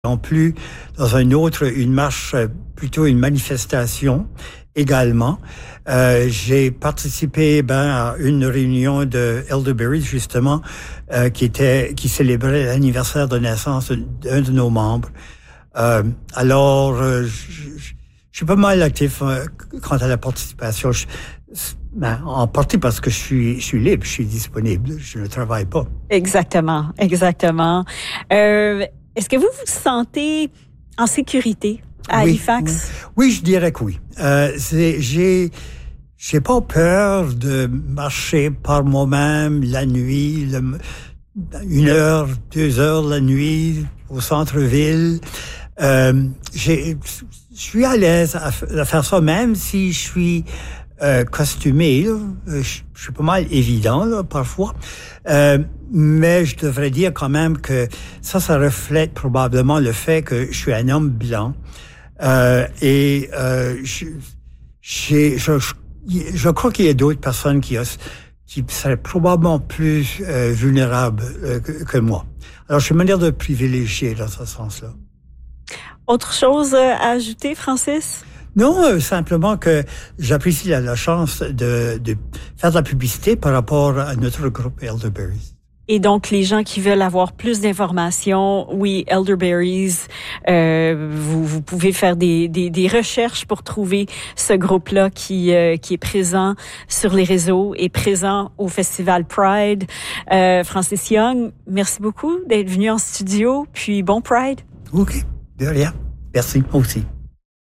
Non plus dans une marche, plutôt une manifestation également. J'ai participé à une réunion de Elderberry justement qui célébrait l'anniversaire de naissance d'un de nos membres. Alors, je suis pas mal actif quant à la participation. En partie parce que je suis libre, je suis disponible, je ne travaille pas. Exactement. Est-ce que vous vous sentez en sécurité à Halifax? Oui, je dirais que oui. J'ai pas peur de marcher par moi-même la nuit, 1 heure, 2 heures la nuit au centre-ville. Je suis à l'aise à faire ça, même si je suis costumé. Je suis pas mal évident là, parfois. Mais je devrais dire quand même que ça reflète probablement le fait que je suis un homme blanc. Je crois qu'il y a d'autres personnes qui seraient probablement plus vulnérables que moi. Alors, je suis manière de privilégier dans ce sens-là. Autre chose à ajouter, Francis? Non, simplement que j'apprécie la chance de faire de la publicité par rapport à notre groupe Elderberries. Et donc, les gens qui veulent avoir plus d'informations, oui, Elderberries, vous pouvez faire des recherches pour trouver ce groupe-là qui est présent sur les réseaux et présent au Festival Pride. Francis Young, merci beaucoup d'être venu en studio, puis bon Pride. OK, de rien. Merci, moi aussi.